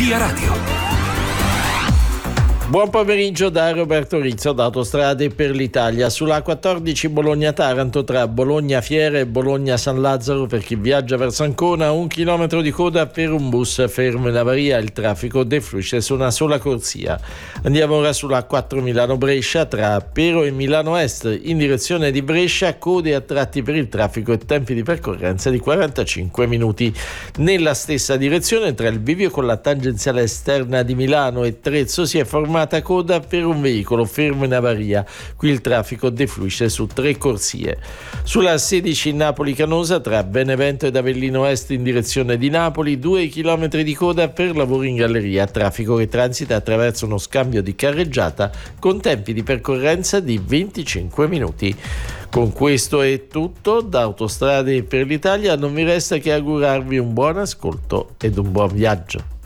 Via Radio. Buon pomeriggio da Roberto Rizzo da Autostrade per l'Italia. Sulla 14 Bologna-Taranto tra Bologna-Fiera e Bologna-San Lazzaro, per chi viaggia verso Ancona, 1 chilometro di coda per un bus fermo in avaria. Il traffico defluisce su una sola corsia. Andiamo ora sulla 4 Milano-Brescia tra Pero e Milano Est in direzione di Brescia, code a tratti per il traffico e tempi di percorrenza di 45 minuti. Nella stessa direzione tra il bivio con la tangenziale esterna di Milano e Trezzo si è formata coda per un veicolo fermo in avaria. Qui il traffico defluisce su 3 corsie. Sulla 16 Napoli-Canosa tra Benevento ed Avellino Est in direzione di Napoli, 2 chilometri di coda per lavori in galleria, traffico che transita attraverso uno scambio di carreggiata con tempi di percorrenza di 25 minuti. Con questo è tutto da Autostrade per l'Italia, non mi resta che augurarvi un buon ascolto ed un buon viaggio.